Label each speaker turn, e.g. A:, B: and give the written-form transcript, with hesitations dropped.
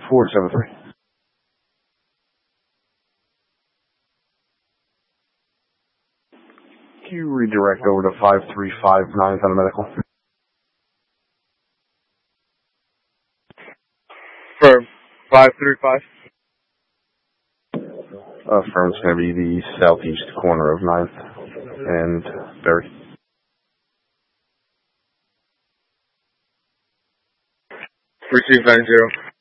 A: 473. Can you redirect over to 5359 on a medical?
B: Firm. 535.
A: Firm's going to be the southeast corner of 9th and Berry.
B: Receive 90.